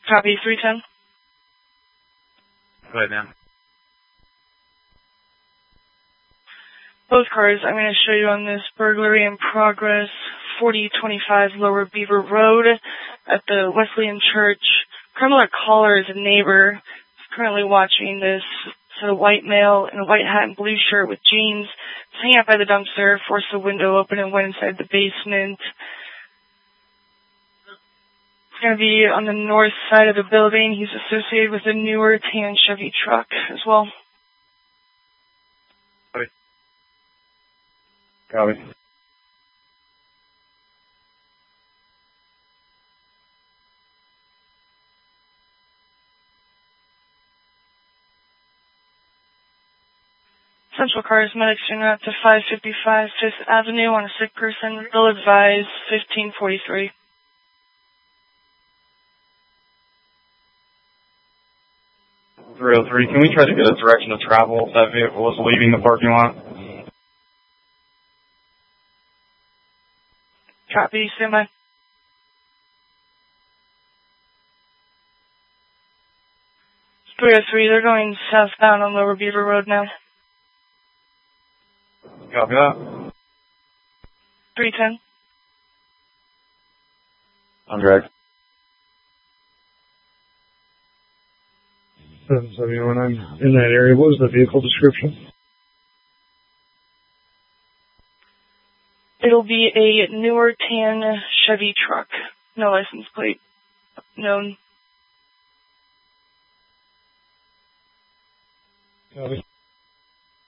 Copy, 310. Go ahead, ma'am. Both cars I'm going to show you on this burglary in progress, 4025 Lower Beaver Road at the Wesleyan Church. Criminal caller is a neighbor. He's currently watching this. So a white male in a white hat and blue shirt with jeans is hanging out by the dumpster, forced the window open and went inside the basement. It's going to be on the north side of the building. He's associated with a newer tan Chevy truck as well. Copy. Central Cars Medics are out to 555 5th Avenue on a sick person. Bill advised 1543. .303. Can we try to get a direction of travel if that vehicle was leaving the parking lot? Copy, stand by. It's 303, they're going southbound on Lower Beaver Road now. Copy that. 310. I'm Greg. 771, I'm in that area. What was the vehicle description? It'll be a newer tan Chevy truck. No license plate known. Copy.